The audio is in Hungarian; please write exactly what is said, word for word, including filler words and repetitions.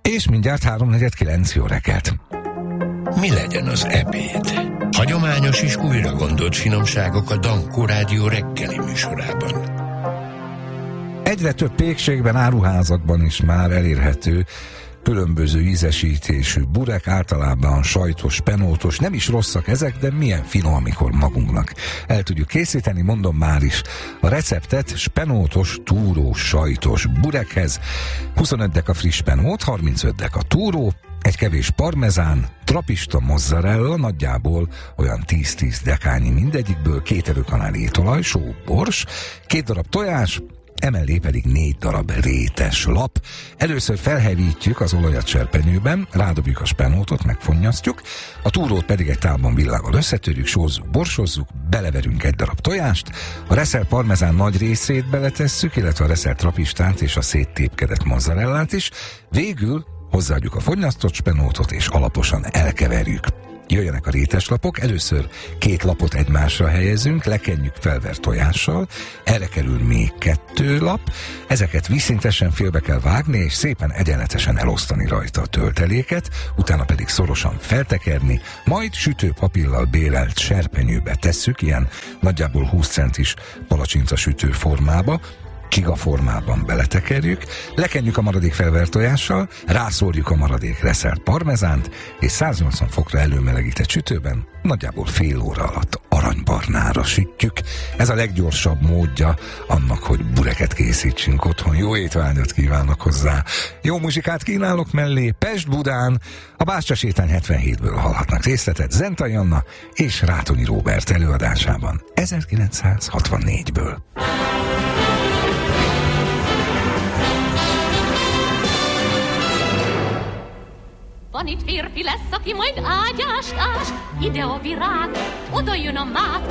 És mindjárt háromnegyed kilenc, jó reggelt! Mi legyen az ebéd? Hagyományos és újra gondolt finomságok a Dankó Rádió reggeli műsorában. Egyre több pékségben, áruházakban is már elérhető különböző ízesítésű burek, általában sajtos, penótos, nem is rosszak ezek, de milyen finom, amikor magunknak el tudjuk készíteni, mondom már is a receptet: spenótos, túrós, sajtos burekhez. huszonöt deka friss penót, harmincöt deka túró, egy kevés parmezán, trapista mozzarella, nagyjából olyan tíz-tíz dekányi mindegyikből, két evőkanál étolaj, só, bors, két darab tojás, emellé pedig négy darab rétes lap. Először felhevítjük az olajat serpenyőben, rádobjuk a spenótot, megfonnyasztjuk, a túrót pedig egy tálban villággal összetörjük, sózzuk, borsozzuk, beleverünk egy darab tojást, a reszel parmezán nagy részét beletesszük, illetve a reszel trapistát és a széttépkedett mozzarellát is, végül hozzáadjuk a fonnyasztott spenótot és alaposan elkeverjük. Jöjjenek a réteslapok, először két lapot egymásra helyezünk, lekenjük felvert tojással, erre kerül még kettő lap, ezeket vízszintesen félbe kell vágni, és szépen egyenletesen elosztani rajta a tölteléket, utána pedig szorosan feltekerni, majd sütőpapírral bélelt serpenyőbe tesszük, ilyen nagyjából húsz centis palacsinta sütő formába, csiga formában beletekerjük, lekenjük a maradék felvert tojással, rászórjuk a maradék reszelt parmezánt, és száznyolcvan fokra előmelegített sütőben nagyjából fél óra alatt aranybarnára sütjük. Ez a leggyorsabb módja annak, hogy bureket készítsünk otthon. Jó étvágyat kívánok hozzá! Jó muzsikát kínálok mellé. Pest-Budán a Bástya-sétány hetvenhétből hallhatnak részletet Zentai Anna és Rátonyi Róbert előadásában ezerkilencszázhatvannégből. Van itt férfi lesz, aki majd ágyást ás, ide a virág, oda jön a mát,